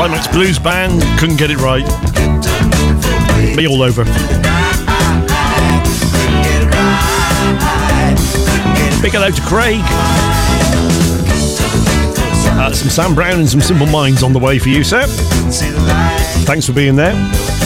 Climax Blues Band, couldn't get it right. Me all over. Big hello to Craig. Some Sam Brown and some Simple Minds on the way for you, sir. Thanks for being there.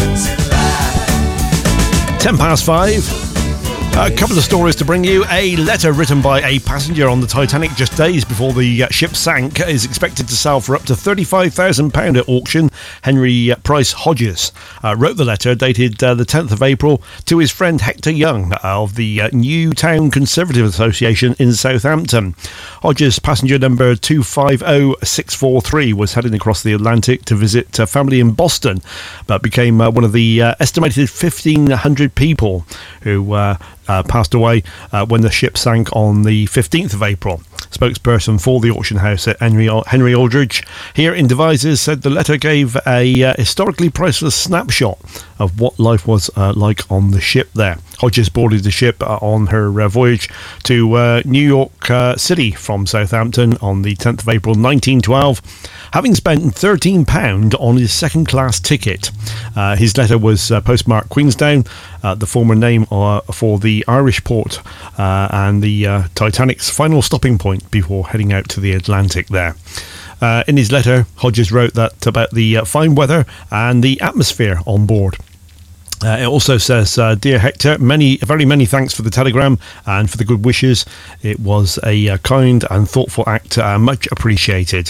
5:10. A couple of stories to bring you. A letter written by a passenger on the Titanic just days before the ship sank is expected to sell for up to £35,000 at auction. Henry Price Hodges wrote the letter, dated the 10th of April, to his friend Hector Young of the Newtown Conservative Association in Southampton. Hodges, passenger number 250643, was heading across the Atlantic to visit family in Boston, but became one of the estimated 1,500 people who passed away when the ship sank on the 15th of April. Spokesperson for the auction house at Henry Aldridge here in Devizes said the letter gave a historically priceless snapshot of what life was like on the ship there. Hodges boarded the ship on her voyage to New York City from Southampton on the 10th of April 1912, having spent £13 on his second-class ticket. His letter was postmarked Queenstown, the former name for the Irish port, and the Titanic's final stopping point before heading out to the Atlantic there. In his letter, Hodges wrote that about the fine weather and the atmosphere on board. It also says, Dear Hector, very many thanks for the telegram and for the good wishes. It was a kind and thoughtful act, much appreciated.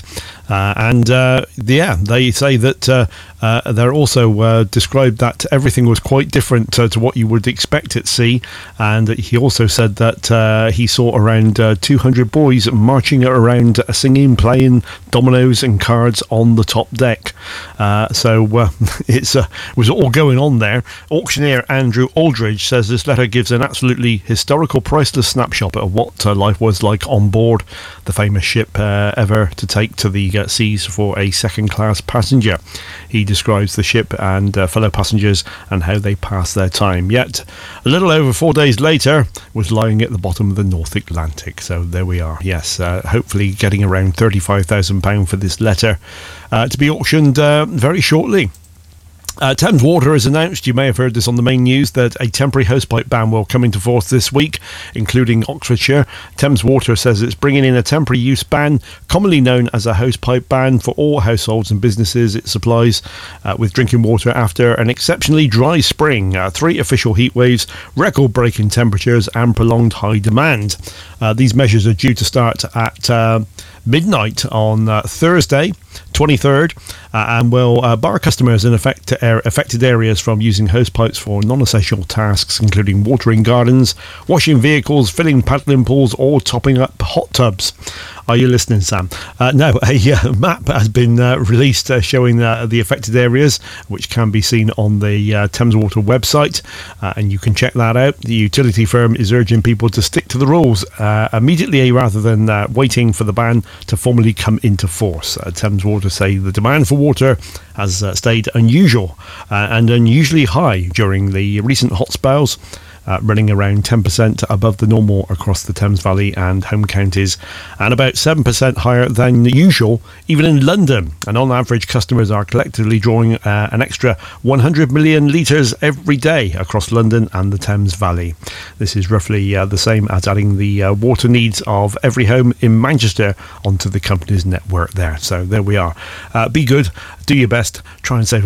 They say that they're also described that everything was quite different to what you would expect at sea. And he also said that he saw around 200 boys marching around, singing, playing dominoes and cards on the top deck. It was all going on there. Auctioneer Andrew Aldridge says this letter gives an absolutely historical, priceless snapshot of what life was like on board the famous ship ever to take to the seas for a second-class passenger. He describes the ship and fellow passengers and how they passed their time. Yet, a little over 4 days later, was lying at the bottom of the North Atlantic. So there we are. Yes, hopefully getting around £35,000 for this letter to be auctioned very shortly. Thames Water has announced, you may have heard this on the main news, that a temporary hosepipe ban will come into force this week, including Oxfordshire. Thames Water says it's bringing in a temporary use ban, commonly known as a hosepipe ban, for all households and businesses it supplies with drinking water after an exceptionally dry spring, 3 official heat waves, record-breaking temperatures and prolonged high demand. These measures are due to start at midnight on Thursday, 23rd, and will bar customers in affected areas from using hosepipes for non-essential tasks, including watering gardens, washing vehicles, filling paddling pools, or topping up hot tubs. Are you listening, Sam? No, a map has been released showing the affected areas, which can be seen on the Thames Water website, and you can check that out. The utility firm is urging people to stick to the rules immediately rather than waiting for the ban to formally come into force. Thames Water say the demand for water has stayed unusual and unusually high during the recent hot spells, running around 10% above the normal across the Thames Valley and home counties, and about 7% higher than usual even in London. And on average, customers are collectively drawing an extra 100 million litres every day across London and the Thames Valley. This is roughly the same as adding the water needs of every home in Manchester onto the company's network there. So there we are. Be good, do your best, try and save